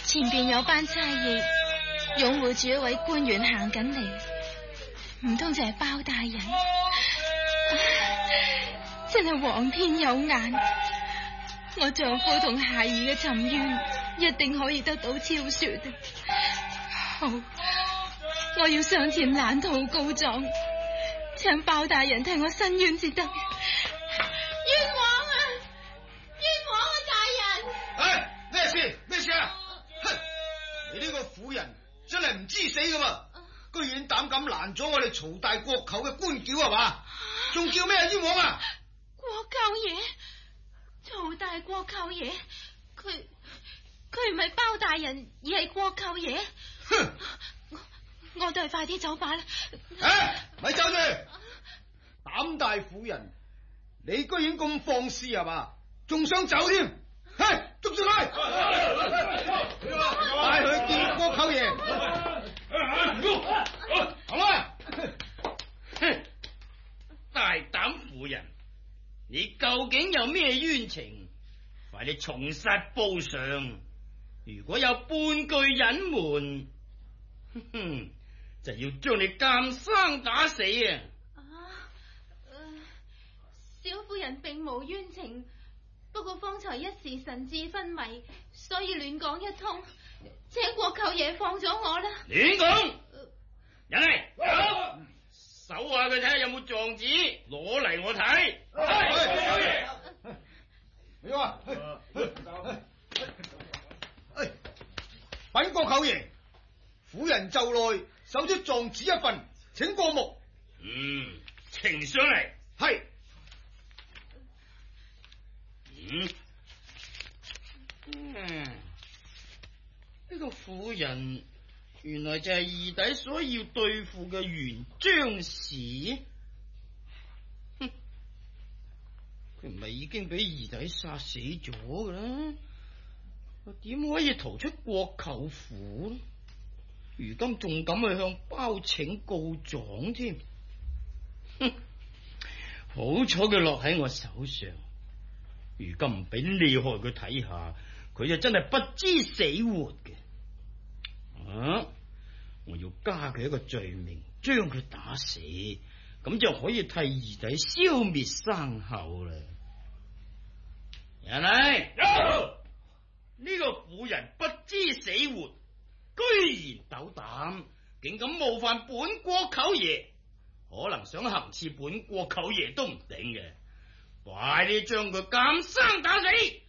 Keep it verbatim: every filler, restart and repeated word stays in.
前邊有班差役擁護住一位官員行緊嚟，唔通就係包大人？真係皇天有眼，我丈夫同孩兒嘅沉冤一定可以得到昭雪。好，我要上前攔肚告狀，請包大人替我伸冤至得。冤枉啊！冤枉啊！大人！ 哎，咩事？咩事啊？哼！你呢個婦人真係唔知死噶嘛！居然膽敢攔咗我哋曹大國舅嘅官轎係嘛？仲叫咩冤枉啊？ 國舅爺，曹大國舅爺，佢佢唔係包大人，而係國舅爺。 哼！ 我我都係快啲走吧啦。 哎，咪走住！膽大婦人，你居然咁放肆係嘛？仲想走添？嘿，捉住佢！帶佢見國舅爺。好啦！ 哼！大膽婦人，你究竟有咩冤情？快啲從實報上。如果有半句隱瞞，哼哼，就要將你監生打死啊！ 啊，呃、小婦人並無冤情，不過方才一時神志昏迷，所以亂講一通，請國舅爺放咗我啦。 亂講！人嚟，搜下佢睇下有冇狀紙，攞嚟我睇。係， 你話，稟國舅爺，婦人就來搜出狀紙一份，請過目。 嗯，呈上嚟。 係。 嗯，嗯，呢個婦人原來就係二弟所要對付嘅袁張氏。哼，佢唔係已經俾二弟殺死咗㗎啦？點可以逃出國舅府？如今仲敢去向包拯告狀添？哼！好彩佢落喺我手上，如今唔俾厲害佢睇下，佢就真係不知死活嘅。啊！我要加佢一個罪名，將佢打死，咁就可以替二弟消滅生口啦。人嚟，有呢個婦人不知死活，居然斗膽，竟敢冒犯本國舅爺，可能想行刺本國舅爺都唔定嘅。快啲將佢監生打死！